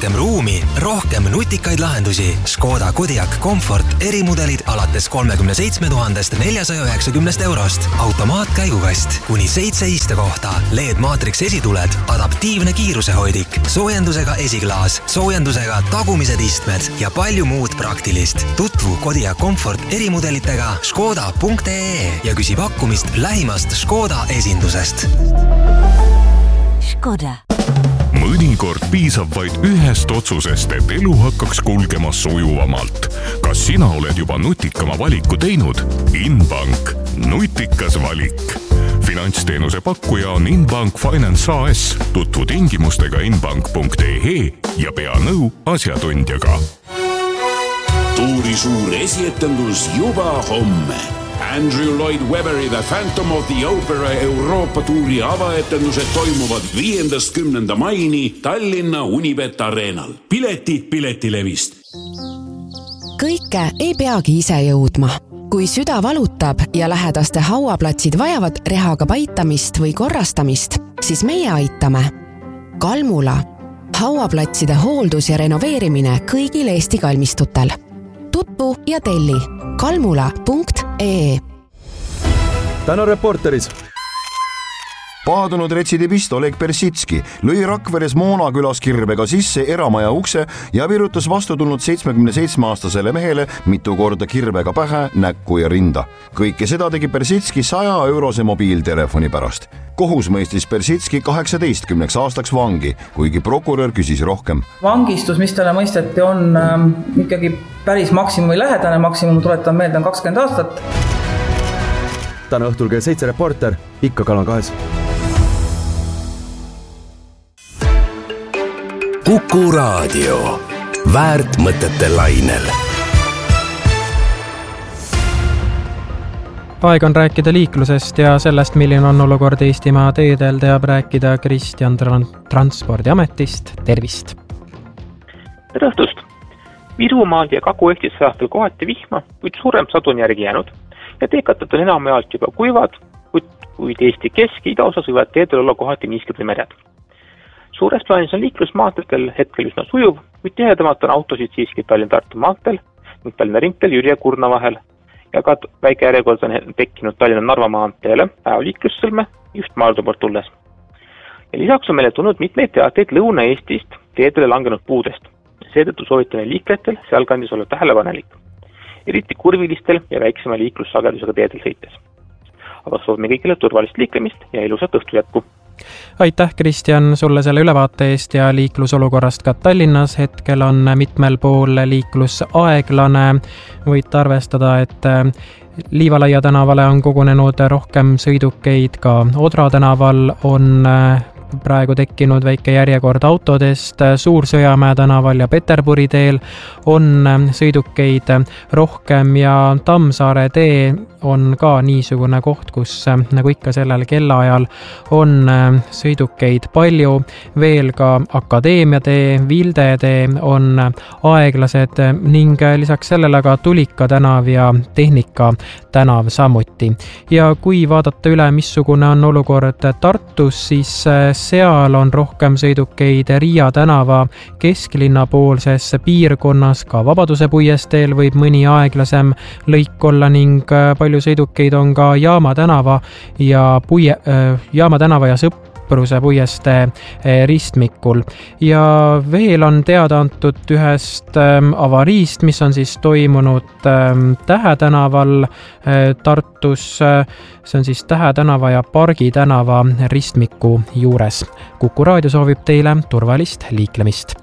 rohkem ruumi, rohkem nutikaid lahendusi. Škoda Kodiaq Comfort erimudelid alates 37 490 eurost. Automaatkäigukast, kuni 7 istekohta, LED Matrix esituled, adaptiivne kiirusehoidik, soojendusega esiklaas, soojendusega tagumised istmed ja palju muud praktilist. Tutvu Kodiaq Comfort erimudelitega škoda.ee ja küsi pakkumist lähimast Škoda esindusest. Škoda. Mõnikord piisab vaid ühest otsusest, et elu hakkaks kulgema sujuvamalt. Kas sina oled juba nutikama valiku teinud? Inbank. Nutikas valik. Finantsteenuse pakkuja on Inbank Finance AS. Tutvu tingimustega inbank.ee ja pea nõu asjatundjaga. Tuuri suur esietendus juba homme. Andrew Lloyd Webberi The Phantom of the Opera Euroopa tuuri avaetendused toimuvad 5.10. maini Tallinna Unibet Arenal. Piletid Piletilevist. Kõike ei peagi ise jõudma. Kui süda valutab ja lähedaste hauaplatsid vajavad rehaga paitamist või korrastamist, siis meie aitame. Kalmula. Hauaplatside hooldus ja renoveerimine kõigil Eesti kalmistutel. Tutvu ja telli kalmula.ee. Täna Reporteris. Paadunud retsidivist Oleg Persitski lõi Rakveres Moona külas kirbega sisse eramaja ukse ja virutas vastu tulnud 77-aastasele mehele mitu korda kirbega pähe, näkku ja rinda. Kõike seda tegi Persitski 100-eurose mobiiltelefoni pärast. Kohus mõistis Persitski 18 aastaks vangi, kuigi prokurör küsis rohkem. Vangistus, mis talle mõisteti, on ikkagi päris maksimumi lähedane. Maksimum tuletan meelde on 20 aastat. Täna õhtul kell 7 Reporter, ikka Kanal 2. Kuku Raadio. Väärt mõtete lainel. Aeg on rääkida liiklusest ja sellest, milline on olukord Eestimaa teedel, teab rääkida Kristjan Transpordiametist. Tervist! Tere õhtust! Virumaal ja Kagu-Eestis sajastel kohati vihma, kuid suurem sadu on järgi jäänud ja teekatud on enamjaolt juba kuivad, kuid Eesti kesk- ja idaosas võivad teedel olla kohati niisked või märjad. Suures plaanis on liiklus maanteedel hetkel üsna sujuv, kuid tihedamalt on autosid siiski Tallinna-Tartu maanteel ning Tallinna ringteel Jüri ja Kurna vahel ja ka väike järjekord on tekkinud Tallinna-Narva maanteele päevaliiklussõlme just Maardu poolt tulles. Ja lisaks on meile tulnud mitmeid teateid Lõuna-Eestist teedele langenud puudest. Seetõttu soovitame liiklejatel sealkandis olla tähelepanelik, eriti kurvilistel ja väiksema liiklussagedusega teedel sõites. Aga soovime kõigile turvalist liiklemist ja ilusat õhtu jätku. Aitäh, Kristjan, sulle selle ülevaate eest ja liiklusolukorrast ka Tallinnas. Hetkel on mitmel pool liiklus aeglane. Võite arvestada, et Liivalaia tänavale on kogunenud rohkem sõidukeid, ka Odra tänaval on praegu tekkinud väike järjekord autodest. Suur-Sõjamäe tänaval ja Peterburi teel on sõidukeid rohkem ja Tammsaare tee on ka niisugune koht, kus nagu ikka sellel kellaajal on sõidukeid palju. Veel ka Akadeemia tee, Vilde tee on aeglased ning lisaks sellele ka Tulika tänav ja Tehnika tänav samuti. Ja kui vaadata üle, missugune on olukord Tartus, siis seal on rohkem sõidukeid Riia tänava kesklinna poolses piirkonnas, ka Vabaduse puiesteel võib mõni aeglasem lõik olla ning palju sõidukeid on ka Jaama tänava ja Sõpruse puieste ristmikul. Ja veel on teada antud ühest avariist, mis on siis toimunud Tähe tänaval Tartus. See on siis Tähe tänava ja Pargi tänava ristmiku juures. Kuku Raadio soovib teile turvalist liiklemist.